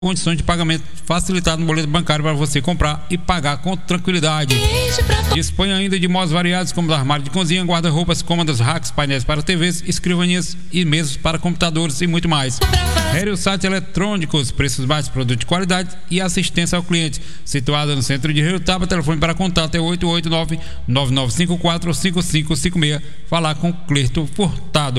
condições de pagamento facilitado no boleto bancário para você comprar e pagar com tranquilidade. Dispõe ainda de modos variados como armário de cozinha, guarda-roupas, cômodas, racks, painéis para TVs, escrivanias e mesas para computadores e muito mais. Sites eletrônicos, preços baixos, produto de qualidade e assistência ao cliente. Situada no centro de Reiutaba, telefone para contato é 889-9954-5556. Falar com Clerto Furtado.